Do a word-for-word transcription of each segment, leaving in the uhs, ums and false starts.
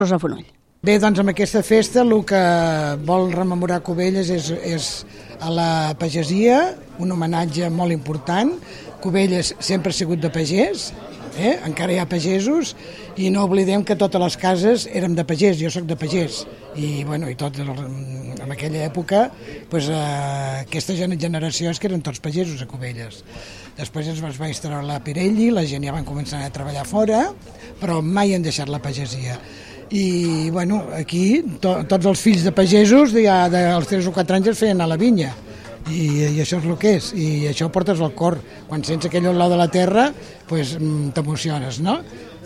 Rosa Fonoll. Bé, doncs amb aquesta festa el que vol rememorar Cubelles és, és a la pagesia, un homenatge molt important. Cubelles sempre ha sigut de pagès, eh? Encara hi ha pagesos, i no oblidem que totes les cases érem de pagès, jo sóc de pagès, i, bueno, i tot, en aquella època pues, eh, aquesta generació és que eren tots pagesos a Cubelles. Després ens va instal·lar la Pirelli, la gent ja van començar a treballar fora, però mai han deixat la pagesia. I bueno, aquí to, tots els fills de pagesos ja dels tres o quatre anys es feien a la vinya, i, i això és el que és, i això ho portes al cor. Quan sents aquell olor de la terra, pues, t'emociones, no?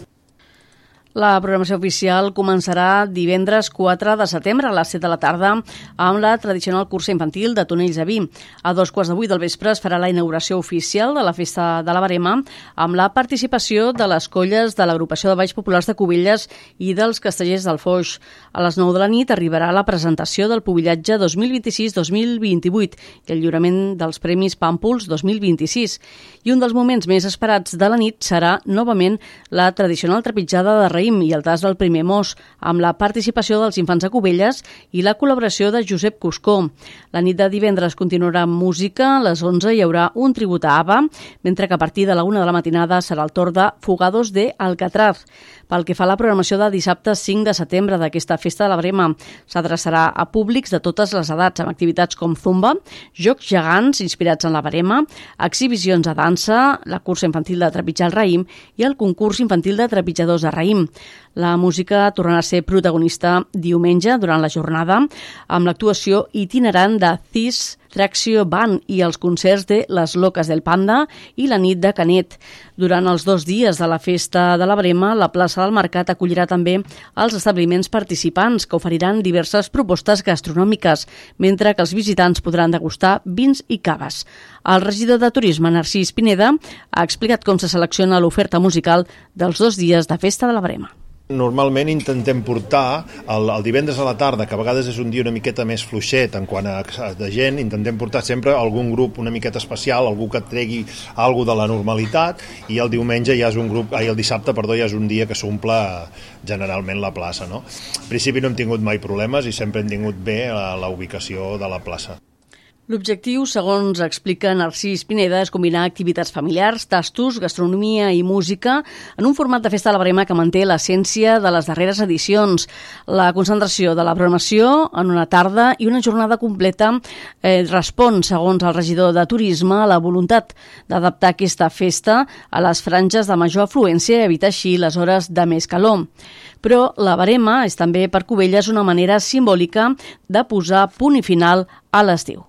La programació oficial començarà divendres quatre de setembre a les set de la tarda amb la tradicional cursa infantil de tonells a vi. A dos quarts de vuit del vespre es farà la inauguració oficial de la Festa de la Verema amb la participació de les colles de l'Agrupació de Balls Populars de Cubelles i dels Castellers del Foix. A les nou de la nit arribarà la presentació del Pubillatge dos mil vint-i-sis dos mil vint-i-vuit i el lliurament dels Premis Pàmpols dos mil vint-i-sis. I un dels moments més esperats de la nit serà, novament, la tradicional trepitjada de raïm i el tas del primer mos, amb la participació dels infants a Cubelles i la col·laboració de Josep Cuscó. La nit de divendres continuarà amb música, a les onze hi haurà un tribut a ABBA, mentre que a partir de la una de la matinada serà el torn de Fugados de Alcatraz. Pel que fa a la programació de dissabte cinc de setembre d'aquesta Festa de la Verema, s'adreçarà a públics de totes les edats, amb activitats com zumba, jocs gegants inspirats en la verema, exhibicions de dansa, la cursa infantil de trepitjar el raïm i el concurs infantil de trepitjadors de raïm. La música tornarà a ser protagonista diumenge durant la jornada amb l'actuació itinerant de Cis Tracció Band i els concerts de Les Loques del Panda i la nit de Canet. Durant els dos dies de la Festa de la Verema, la plaça del Mercat acollirà també els establiments participants que oferiran diverses propostes gastronòmiques, mentre que els visitants podran degustar vins i caves. El regidor de Turisme, Narcís Pineda, ha explicat com se selecciona l'oferta musical dels dos dies de Festa de la Verema. Normalment intentem portar el, el divendres a la tarda, que a vegades és un dia una miqueta més fluixet en quant a de gent, intentem portar sempre algun grup una miqueta especial, algú que et tregui alguna de la normalitat, i el diumenge ja és un grup, ai, el dissabte, perdó, ja és un dia que s'omple generalment la plaça, no? En principi no hem tingut mai problemes i sempre hem tingut bé la, la ubicació de la plaça. L'objectiu, segons explica Narcís Pineda, és combinar activitats familiars, tastos, gastronomia i música en un format de Festa de la Verema que manté l'essència de les darreres edicions. La concentració de la programació en una tarda i una jornada completa eh, respon, segons el regidor de Turisme, a la voluntat d'adaptar aquesta festa a les franges de major afluència i evitar així les hores de més calor. Però la Verema és també per Cubelles una manera simbòlica de posar punt i final a l'estiu.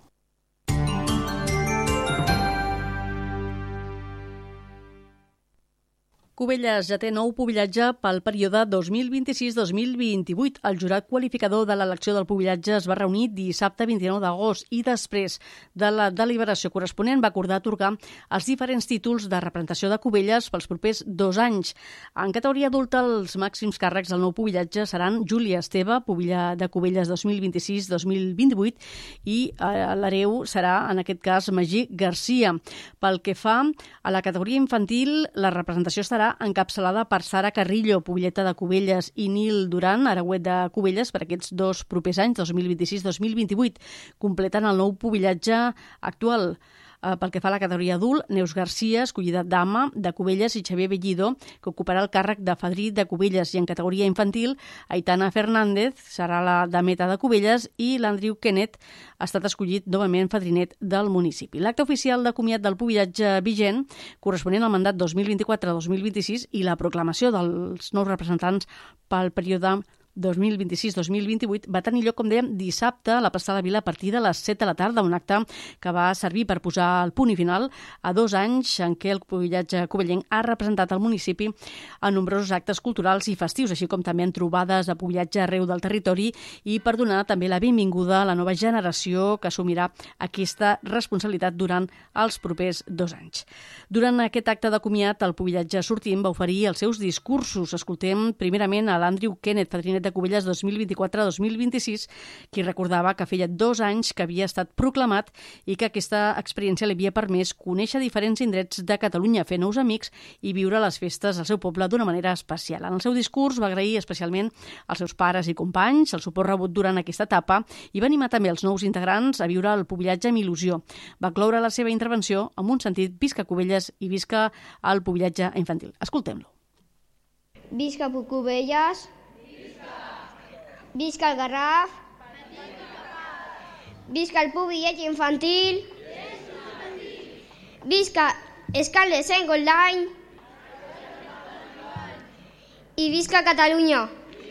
Cubelles ja té nou pubillatge pel període dos mil vint-i-sis dos mil vint-i-vuit. El jurat qualificador de l'elecció del pubillatge es va reunir dissabte vint-i-nou d'agost i després de la deliberació corresponent va acordar atorgar els diferents títols de representació de Cubelles pels propers dos anys. En categoria adulta, els màxims càrrecs del nou pubillatge seran Júlia Esteve, pubilla de Cubelles dos mil vint-i-sis dos mil vint-i-vuit, i eh, l'hereu serà, en aquest cas, Magí Garcia. Pel que fa a la categoria infantil, la representació estarà encapçalada per Sara Carrillo, pubilleta de Cubelles, i Nil Duran, aragüet de Cubelles, per aquests dos propers anys, dos mil vint-i-sis dos mil vint-i-vuit, completant el nou pubillatge actual. Pel que fa a la categoria adult, Neus Garcia, escollida dama de Cubelles, i Xavier Bellido, que ocuparà el càrrec de fadrí de Cubelles. I en categoria infantil, Aitana Fernández serà la dameta de Cubelles i l'Andrew Kenneth ha estat escollit novament fadrinet del municipi. L'acte oficial de comiat del pubillatge vigent, corresponent al mandat dos mil vint-i-quatre dos mil vint-i-sis, i la proclamació dels nous representants pel període dos mil vint-i-sis dos mil vint-i-vuit va tenir lloc, com dèiem, dissabte a la plaça de la Vila a partir de les set de la tarda, un acte que va servir per posar el punt i final a dos anys en què el pubillatge cubellenc ha representat el municipi en nombrosos actes culturals i festius, així com també en trobades de pubillatge arreu del territori, i per donar també la benvinguda a la nova generació que assumirà aquesta responsabilitat durant els propers dos anys. Durant aquest acte de comiat, el pubillatge sortint va oferir els seus discursos. Escoltem primerament a l'Andrew Kenneth, fadrinet de Cubelles dos mil vint-i-quatre dos mil vint-i-sis, qui recordava que feia dos anys que havia estat proclamat i que aquesta experiència li havia permès conèixer diferents indrets de Catalunya, fer nous amics i viure les festes al seu poble d'una manera especial. En el seu discurs va agrair especialment als seus pares i companys el suport rebut durant aquesta etapa i va animar també els nous integrants a viure el pubillatge amb il·lusió. Va cloure la seva intervenció amb un sentit visca Cubelles i visca el pubillatge infantil. Escoltem-lo. Visca Cubelles, visca el Garraf, visca el pubillatge infantil, visca Escal de Sant Goldany i visca Catalunya.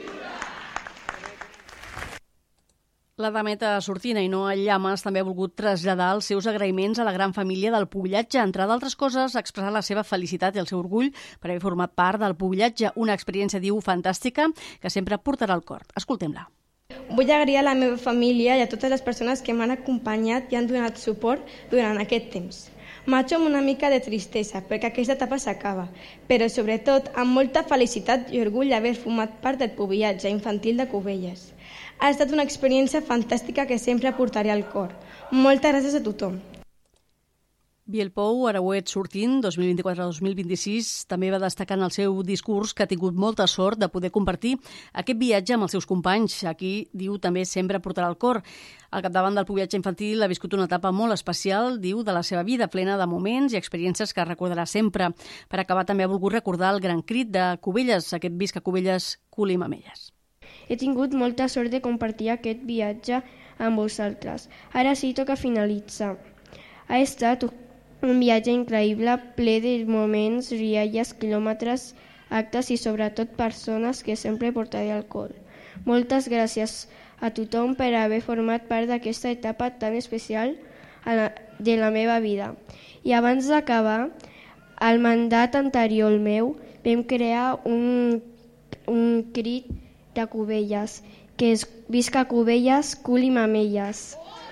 La dameta sortina i no a Llames també ha volgut traslladar els seus agraïments a la gran família del pubillatge, entre d'altres coses, expressar la seva felicitat i el seu orgull per haver format part del pubillatge, una experiència, diu, fantàstica que sempre portarà al cor. Escoltem-la. Vull agrair a la meva família i a totes les persones que m'han acompanyat i han donat suport durant aquest temps. Marxo amb una mica de tristesa perquè aquesta etapa s'acaba, però sobretot amb molta felicitat i orgull d'haver format part del pubillatge infantil de Cubelles. Ha estat una experiència fantàstica que sempre portaré al cor. Moltes gràcies a tothom. Biel Pou, Arauet sortint, dos mil vint-i-quatre dos mil vint-i-sis, també va destacar en el seu discurs que ha tingut molta sort de poder compartir aquest viatge amb els seus companys. Aquí, diu, també sempre portarà al cor. Al capdavant del pubillatge infantil ha viscut una etapa molt especial, diu, de la seva vida, plena de moments i experiències que recordarà sempre. Per acabar, també ha volgut recordar el gran crit de Cubelles, aquest visca Cubelles, cul i mamelles. He tingut molta sort de compartir aquest viatge amb vosaltres. Ara sí toca finalitzar. Ha estat un viatge increïble, ple de moments, rialles, quilòmetres, actes i sobretot persones que sempre portaré al cor. Moltes gràcies a tothom per haver format part d'aquesta etapa tan especial de la meva vida. I abans d'acabar, al mandat anterior al meu, vam crear un, un crit de Cubelles, que és visca Cubelles, cul i mamelles.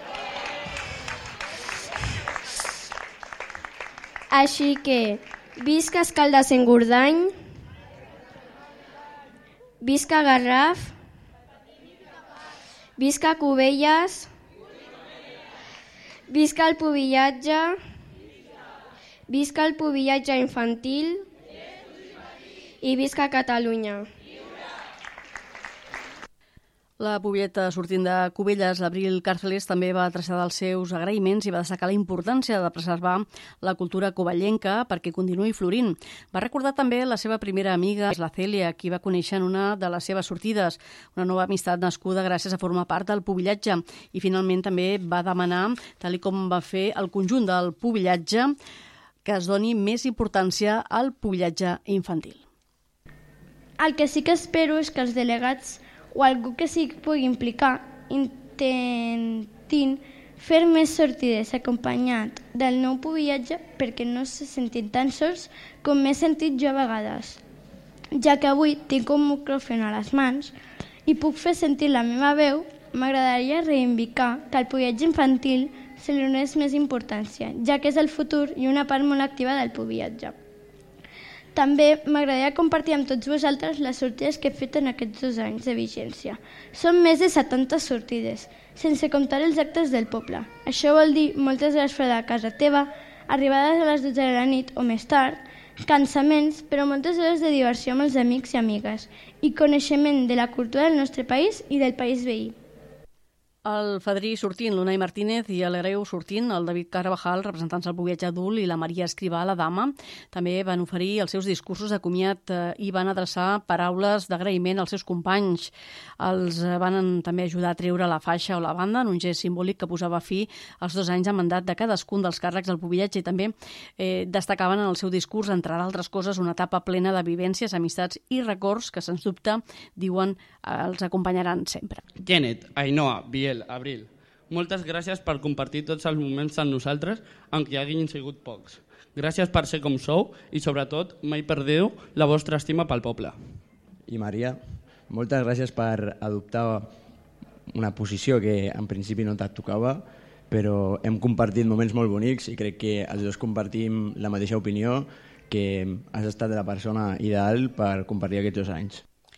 Així que, visca Escal de Sant Goldany, visca Garraf, visca Cubelles, visca el pubillatge, visca el pubillatge infantil i visca Catalunya. La pubilleta sortint de Cubelles, l'Abril Càrceles, també va traslladar els seus agraïments i va destacar la importància de preservar la cultura covellenca perquè continuï florint. Va recordar també la seva primera amiga, la Cèlia, qui va conèixer en una de les seves sortides, una nova amistat nascuda gràcies a formar part del pubillatge. I finalment també va demanar, tal com va fer el conjunt del pubillatge, que es doni més importància al pubillatge infantil. El que sí que espero és que els delegats o algú que s'hi pugui implicar intentin fer més sortides acompanyat del nou pubillatge perquè no se sentin tan sols com m'he sentit jo a vegades, ja que avui tinc un micròfon a les mans i puc fer sentir la meva veu. M'agradaria reivindicar que al pubillatge infantil se li donés més importància, ja que és el futur i una part molt activa del pubillatge. També m'agradaria compartir amb tots vosaltres les sortides que he fet en aquests dos anys de vigència. Són més de setanta sortides, sense comptar els actes del poble. Això vol dir moltes hores fora de casa teva, arribades a les dotze de la nit o més tard, cansaments, però moltes hores de diversió amb els amics i amigues i coneixement de la cultura del nostre país i del país veí. El fadrí sortint, l'Unai Martínez, i el greu sortint, el David Carvajal, representants del pubillatge adult, i la Maria Escrivà, la dama, també van oferir els seus discursos de comiat i van adreçar paraules d'agraïment als seus companys. Els van també ajudar a treure la faixa o la banda en un gest simbòlic que posava fi als dos anys de mandat de cadascun dels càrrecs del pubillatge i també eh, destacaven en el seu discurs, entre d'altres coses, una etapa plena de vivències, amistats i records que, sens dubte, diuen, els acompanyaran sempre. Kenneth, Ainhoa, Biel, Abril, moltes gràcies per compartir tots els moments amb nosaltres, aunque hagin sigut pocs. Gràcies per ser com sou i, sobretot, mai perdeu la vostra estima pel poble. I Maria, moltes gràcies per adoptar una posició que en principi no et tocava, però hem compartit moments molt bonics i crec que els dos compartim la mateixa opinió, que has estat la persona ideal per compartir aquests dos anys.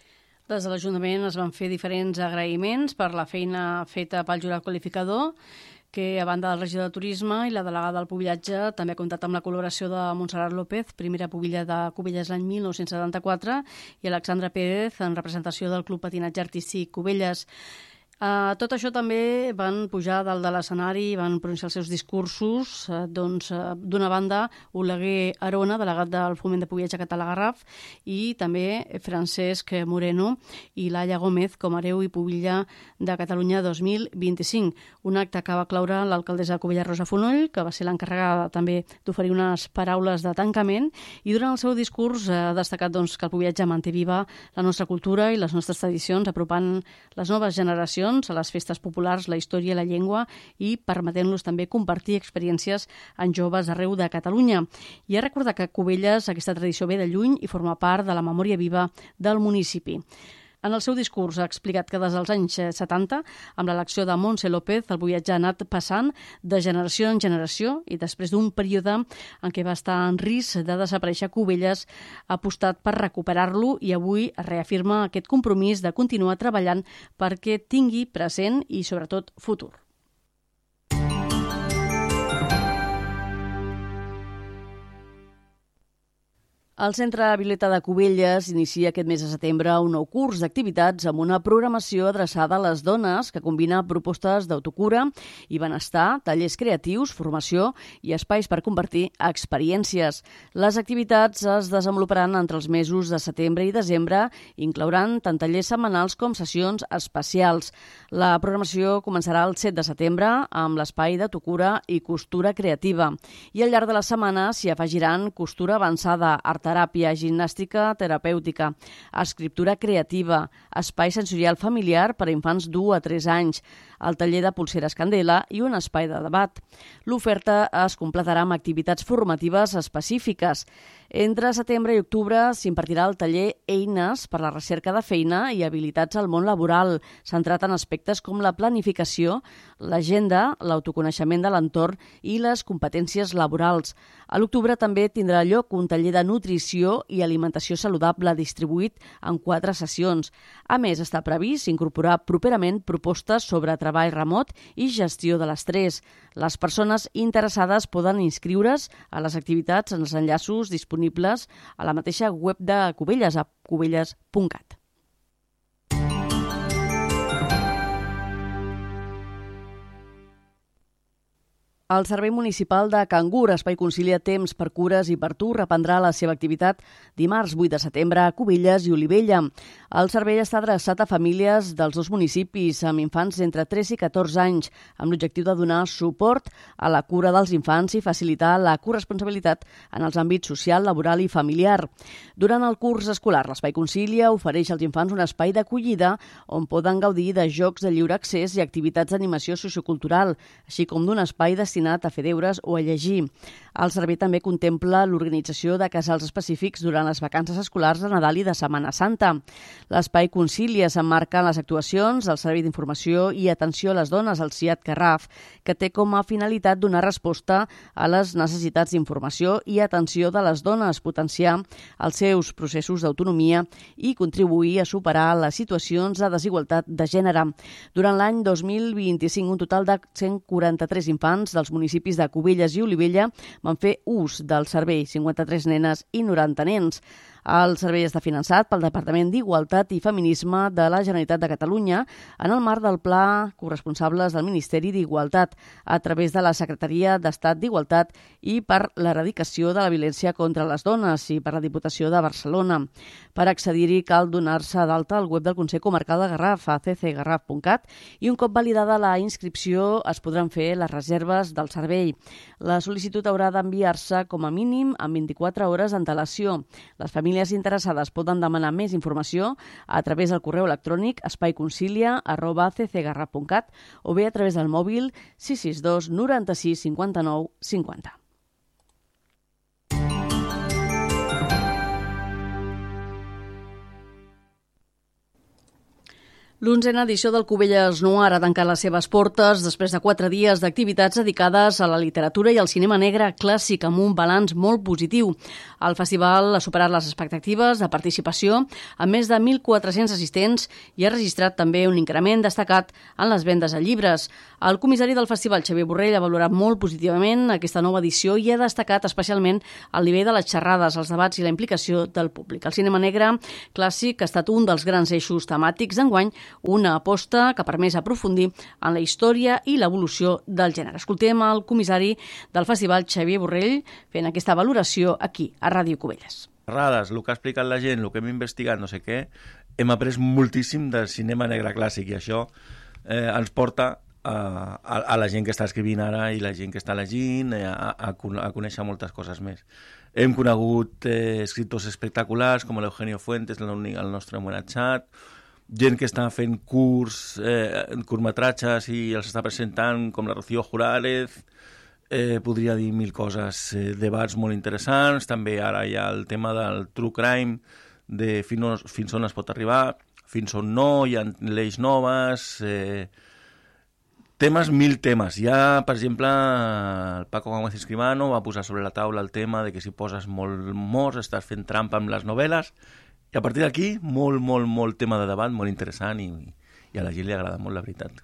Des de l'Ajuntament es van fer diferents agraïments per la feina feta pel jurat qualificador, que a banda del regidor de Turisme i la delegada del Pubillatge també ha comptat amb la col·laboració de Montserrat López, primera pubilla de Cubelles l'any mil nou-cents setanta-quatre, i Alexandra Pérez en representació del Club Patinatge Artístic Cubelles. Uh, tot això també van pujar dalt de l'escenari, van pronunciar els seus discursos. Uh, doncs, uh, d'una banda, Oleguer Arona, delegat del Foment de Pubillatge Català Garraf, i també Francesc Moreno i Laia Gómez com a hereu i pubilla de Catalunya dos mil vint-i-cinc. Un acte que va claure l'alcaldessa de Cubelles, Rosa Fonoll, que va ser l'encarregada també d'oferir unes paraules de tancament, i durant el seu discurs ha destacat doncs, que el pubillatge manté viva la nostra cultura i les nostres tradicions, apropant les noves generacions a les festes populars, la història i la llengua, i permetent-los també compartir experiències en joves arreu de Catalunya. I a recordar que a Cubelles aquesta tradició ve de lluny i forma part de la memòria viva del municipi. En el seu discurs ha explicat que des dels anys setanta, amb l'elecció de Montse López, el pubillatge ha anat passant de generació en generació i després d'un període en què va estar en risc de desaparèixer Cubelles, ha apostat per recuperar-lo i avui reafirma aquest compromís de continuar treballant perquè tingui present i, sobretot, futur. El Centre Violeta de Cubelles inicia aquest mes de setembre un nou curs d'activitats amb una programació adreçada a les dones que combina propostes d'autocura i benestar, tallers creatius, formació i espais per compartir experiències. Les activitats es desenvoluparan entre els mesos de setembre i desembre, inclouran tant tallers setmanals com sessions especials. La programació començarà el set de setembre amb l'espai d'autocura i costura creativa i al llarg de la setmana s'hi afegiran costura avançada, art teràpia, gimnàstica terapèutica, escriptura creativa, espai sensorial familiar per a infants d'u a tres anys, el taller de pulseres Candela i un espai de debat. L'oferta es completarà amb activitats formatives específiques. Entre setembre i octubre s'impartirà el taller Eines per la recerca de feina i habilitats al món laboral, centrat en aspectes com la planificació, l'agenda, l'autoconeixement de l'entorn i les competències laborals. A l'octubre també tindrà lloc un taller de nutrició i alimentació saludable distribuït en quatre sessions. A més, està previst incorporar properament propostes sobre treball remot i gestió de l'estrès. Les persones interessades poden inscriure's a les activitats en els enllaços disponibles a la mateixa web de Cubelles, a cubelles punt cat. El Servei Municipal de Cangur, Espai Concilia Temps per Cures i per Tu, reprendrà la seva activitat dimarts vuit de setembre a Cubelles i Olivella. El servei està adreçat a famílies dels dos municipis amb infants d'entre tres i catorze anys, amb l'objectiu de donar suport a la cura dels infants i facilitar la corresponsabilitat en els àmbits social, laboral i familiar. Durant el curs escolar, l'Espai Concilia ofereix als infants un espai d'acollida on poden gaudir de jocs de lliure accés i activitats d'animació sociocultural, així com d'un espai de destinat a fer deures o a llegir. El servei també contempla l'organització de casals específics durant les vacances escolars de Nadal i de Setmana Santa. L'Espai Concilia s'emmarca en les actuacions del Servei d'Informació i Atenció a les Dones, el C I A T Garraf, que té com a finalitat donar resposta a les necessitats d'informació i atenció de les dones, potenciar els seus processos d'autonomia i contribuir a superar les situacions de desigualtat de gènere. Durant l'any dos mil vint-i-cinc, un total de cent quaranta-tres infants dels municipis de Cubelles i Olivella van fer ús del servei, cinquanta-tres nenes i noranta nens. El servei està finançat pel Departament d'Igualtat i Feminisme de la Generalitat de Catalunya en el marc del Pla Corresponsables del Ministeri d'Igualtat a través de la Secretaria d'Estat d'Igualtat i per l'erradicació de la violència contra les dones i per la Diputació de Barcelona. Per accedir-hi cal donar-se d'alta al web del Consell Comarcal de Garraf, a c c garraf punt cat, i un cop validada la inscripció es podran fer les reserves del servei. La sol·licitud haurà d'enviar-se com a mínim amb vint-i-quatre hores d'antelació. Les famílies interessades poden demanar més informació a través del correu electrònic espaiconcilia arroba c c garraf punt cat o bé a través del mòbil sis sis dos noranta-sis cinquanta-nou cinquanta. L'onzena edició del Cubelles Noir ha tancat les seves portes després de quatre dies d'activitats dedicades a la literatura i al cinema negre clàssic amb un balanç molt positiu. El festival ha superat les expectatives de participació amb més de mil quatre-cents assistents i ha registrat també un increment destacat en les vendes de llibres. El comissari del festival, Xavier Borrell, ha valorat molt positivament aquesta nova edició i ha destacat especialment el nivell de les xerrades, els debats i la implicació del públic. El cinema negre clàssic ha estat un dels grans eixos temàtics d'enguany, una aposta que ha permès aprofundir en la història i l'evolució del gènere. Escoltem el comissari del festival, Xavier Borrell, fent aquesta valoració aquí, a Ràdio Cubelles. Rades, el que ha explicat la gent, el que hem investigat, no sé què, hem après moltíssim del cinema negre clàssic i això eh, ens porta a, a, a la gent que està escrivint ara i la gent que està llegint a, a, a conèixer moltes coses més. Hem conegut eh, escriptors espectaculars com l'Eugenio Fuentes, el, el nostre homenatjat, gent que està fent curs, eh, curtmetratges i els està presentant, com la Rocío Jurález, eh, podria dir mil coses, eh, debats molt interessants, també ara hi ha el tema del true crime, de fins, fins on es pot arribar, fins on no, hi ha lleis noves, eh, temes, mil temes. Ja, per exemple, el Paco Gómez Escribano va posar sobre la taula el tema de que si poses molt morts estàs fent trampa amb les novel·les. I a partir d'aquí, molt, molt, molt tema de debat, molt interessant i, i a la gent li agrada molt, la veritat.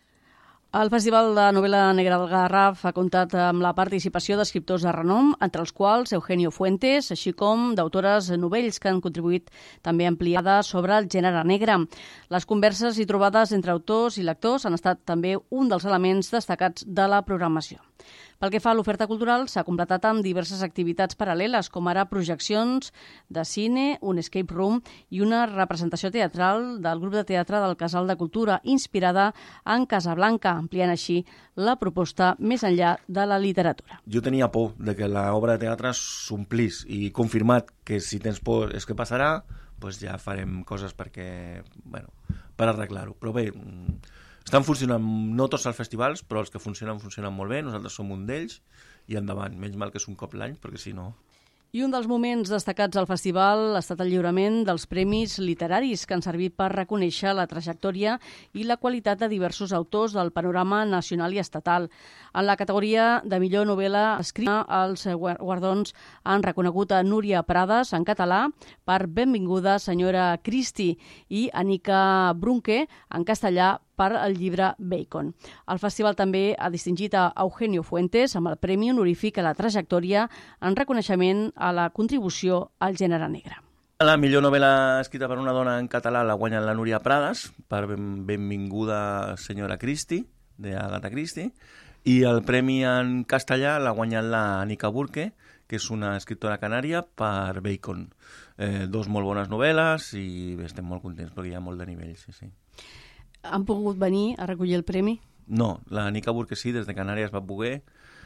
El Festival de Novel·la Negra del Garraf ha comptat amb la participació d'escriptors de renom, entre els quals Eugenio Fuentes, així com d'autores novells que han contribuït també ampliada sobre el gènere negre. Les converses i trobades entre autors i lectors han estat també un dels elements destacats de la programació. Pel que fa a l'oferta cultural, s'ha completat amb diverses activitats paral·leles, com ara projeccions de cine, un escape room i una representació teatral del grup de teatre del Casal de Cultura, inspirada en Casablanca, ampliant així la proposta més enllà de la literatura. Jo tenia por de que l'obra de teatre s'omplís i confirmat que si tens por és que passarà, doncs ja farem coses perquè, bueno, per arreglar-ho. Però bé, estan funcionant no tots els festivals, però els que funcionen, funcionen molt bé. Nosaltres som un d'ells i endavant. Menys mal que és un cop l'any, perquè si no... I un dels moments destacats al festival ha estat el lliurament dels premis literaris que han servit per reconèixer la trajectòria i la qualitat de diversos autors del panorama nacional i estatal. En la categoria de millor novel·la escrita, els guardons han reconegut a Núria Prades en català per Benvinguda senyora Cristi i Anika Brunke en castellà per el llibre Bacon. El festival també ha distingit a Eugenio Fuentes amb el Premi Honorífic a la trajectòria en reconeixement a la contribució al gènere negre. La millor novel·la escrita per una dona en català la guanya la Núria Prades per Benvinguda senyora Cristi, d'Agatha Christie, i el premi en castellà l'ha guanyat la Anika Burke, que és una escriptora canària, per Bacon. Eh, dos molt bones novel·les i estem molt contents perquè hi ha molt de nivell, sí, sí. Han pogut venir a recollir el premi? No, la Anika Burke sí, des de Canàries va poder.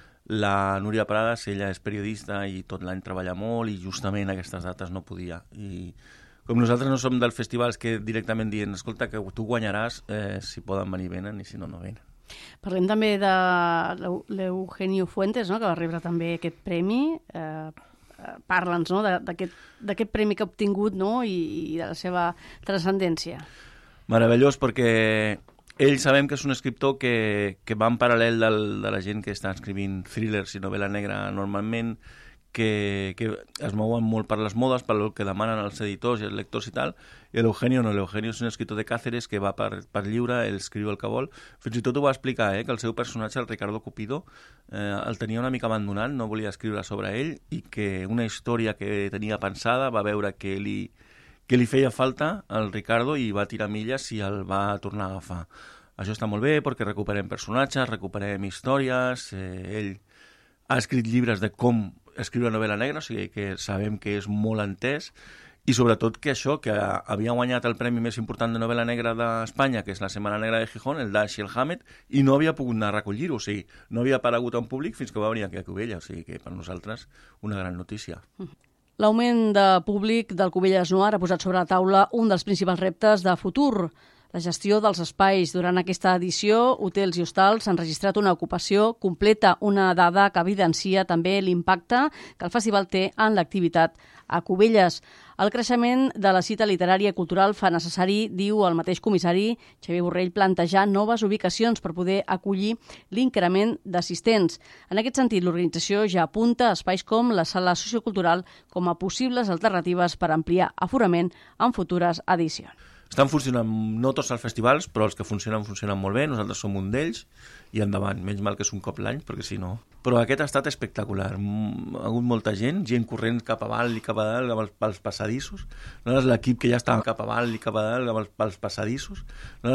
La Núria Prades, ella és periodista i tot l'any treballa molt i justament aquestes dates no podia. I com nosaltres no som dels festivals que directament diuen escolta, que tu guanyaràs, eh, si poden venir venen i si no, no venen. Parlem també de l'Eugenio Fuentes, no?, que va rebre també aquest premi. Eh, Parla'ns, no?, d'aquest premi que ha obtingut, no?, i, i de la seva transcendència. Meravellós, perquè ell sabem que és un escriptor que, que va en paral·lel del, de la gent que està escrivint thrillers i novel·la negra normalment, que, que es mouen molt per les modes, per el que demanen els editors i els lectors i tal, i l'Eugenio no, l'Eugenio és un escriptor de Càceres que va per, per lliure, ell escriu el que vol. Fins i tot ho va explicar, eh, que el seu personatge, el Ricardo Cupido, eh, el tenia una mica abandonat, no volia escriure sobre ell, i que una història que tenia pensada va veure que li... que li feia falta al Ricardo i va tirar milles i el va tornar a agafar. Això està molt bé perquè recuperem personatges, recuperem històries, eh, ell ha escrit llibres de com escriure novel·la negra, o sigui que sabem que és molt entès, i sobretot que això, que havia guanyat el premi més important de novel·la negra d'Espanya, que és la Setmana Negra de Gijón, el Dashiell Hammett, i no havia pogut anar a recollir-ho, o sigui, no havia aparegut en públic fins que va venir aquí a Cubelles, o sigui que per nosaltres una gran notícia. Mm. L'augment de públic del Cubelles Noir ha posat sobre la taula un dels principals reptes de futur La gestió dels espais. Durant aquesta edició, hotels i hostals han registrat una ocupació completa, una dada que evidencia també l'impacte que el festival té en l'activitat a Cubelles. El creixement de la cita literària i cultural fa necessari, diu el mateix comissari Xavier Borrell, plantejar noves ubicacions per poder acollir l'increment d'assistents. En aquest sentit, l'organització ja apunta a espais com la sala sociocultural com a possibles alternatives per ampliar aforament en futures edicions. Estan funcionant no tots els festivals, però els que funcionen, funcionen molt bé. Nosaltres som un d'ells i endavant. Menys mal que és un cop l'any, perquè si no... Però aquest ha estat espectacular. Ha hagut molta gent, gent corrent cap avall i cap a dalt pels passadissos. Nosaltres l'equip que ja estava cap avall i cap a dalt pels passadissos. Nosaltres